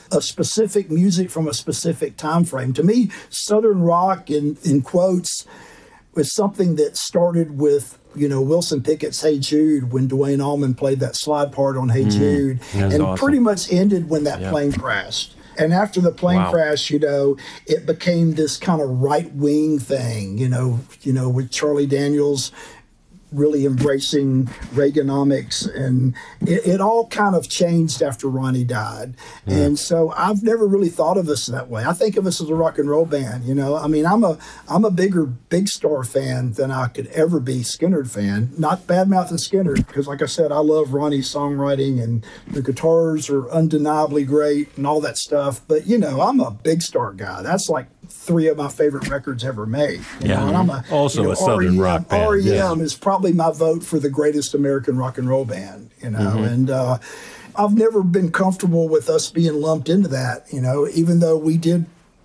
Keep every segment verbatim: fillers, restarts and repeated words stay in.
a specific music from a specific time frame. To me, Southern rock, in, in quotes, was something that started with, you know, Wilson Pickett's Hey Jude, when Duane Allman played that slide part on Hey mm, Jude, and awesome. pretty much ended when that yep. plane crashed. And after the plane wow. crash, you know, it became this kind of right-wing thing, you know, you know, with Charlie Daniels really embracing Reaganomics, and it, it all kind of changed after Ronnie died. Mm. And so I've never really thought of us that way. I think of us as a rock and roll band, you know. I mean, I'm a I'm a bigger Big Star fan than I could ever be Skynyrd fan. Not bad-mouthing Skynyrd, because like I said, I love Ronnie's songwriting, and the guitars are undeniably great and all that stuff. But, you know, I'm a Big Star guy. That's like three of my favorite records ever made. You yeah, know? And I'm a, also you know, a Southern R E M, rock band. R E M yeah. is probably my vote for the greatest American rock and roll band, you know. Mm-hmm. And uh, I've never been comfortable with us being lumped into that, you know, even though we did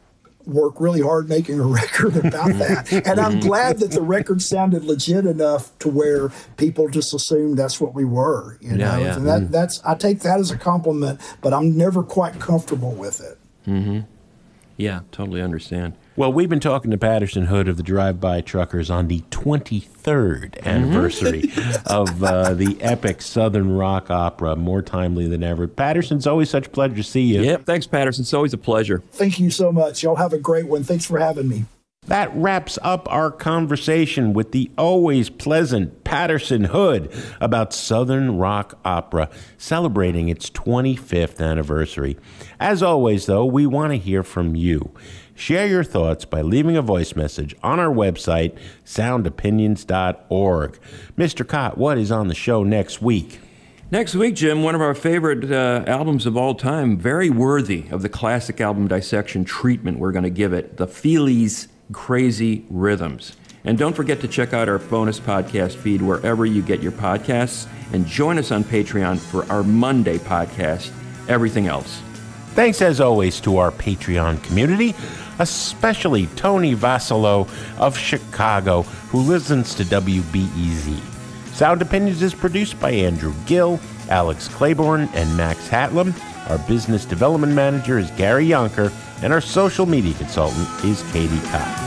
work really hard making a record about that. And I'm glad that the record sounded legit enough to where people just assumed that's what we were, you know. Yeah, yeah. And that, mm. that's I take that as a compliment, but I'm never quite comfortable with it. Mm-hmm. Yeah, totally understand. Well, we've been talking to Patterson Hood of the Drive-By Truckers on the twenty-third anniversary mm-hmm. of uh, the epic Southern rock opera, more timely than ever. Patterson, it's always such a pleasure to see you. Yep, thanks, Patterson. It's always a pleasure. Thank you so much. Y'all have a great one. Thanks for having me. That wraps up our conversation with the always pleasant Patterson Hood about Southern rock opera, celebrating its twenty-fifth anniversary. As always, though, we want to hear from you. Share your thoughts by leaving a voice message on our website, sound opinions dot org. Mister Cott, what is on the show next week? Next week, Jim, one of our favorite uh, albums of all time, very worthy of the classic album dissection treatment we're going to give it, the Feelies Crazy Rhythms. And don't forget to check out our bonus podcast feed wherever you get your podcasts, and join us on Patreon for our Monday podcast, Everything Else. Thanks, as always, to our Patreon community, especially Tony Vassalo of Chicago, who listens to W B E Z. Sound Opinions is produced by Andrew Gill, Alex Claiborne, and Max Hatlam. Our business development manager is Gary Yonker, and our social media consultant is Katie Cott.